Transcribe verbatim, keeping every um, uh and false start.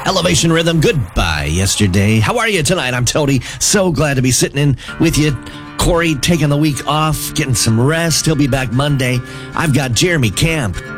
Elevation Rhythm, goodbye yesterday. How are you tonight? I'm Tony. So glad to be sitting in with you. Corey taking the week off, getting some rest. He'll be back Monday. I've got Jeremy Camp